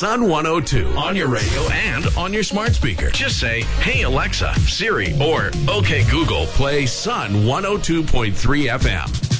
Sun 102 on your radio and on your smart speaker. Just say, "Hey Alexa, Siri," or "Okay Google, play Sun 102.3 FM."